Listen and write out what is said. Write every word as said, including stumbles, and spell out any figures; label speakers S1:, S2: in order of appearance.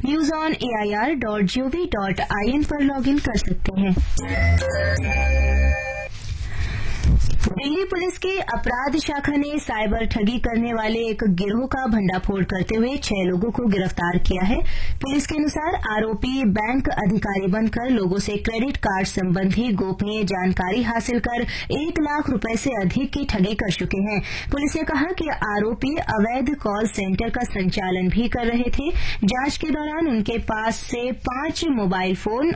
S1: News on A I R dot G O V dot I N पर log in कर सकते हैं। Delhi police की अपराध शाखा ने साइबर ठगी करने वाले एक गिरोह का भंडाफोड़ करते हुए छह लोगों को गिरफ्तार किया है। पुलिस के अनुसार आरोपी बैंक अधिकारी बनकर लोगों से क्रेडिट कार्ड संबंधी गोपनीय जानकारी हासिल कर एक लाख रुपए से अधिक की ठगी कर चुके हैं। पुलिस ने कहा कि आरोपी अवैध कॉल सेंटर का संचालन भी कर रहे थे। जांच के दौरान उनके पास से पांच मोबाइल फोन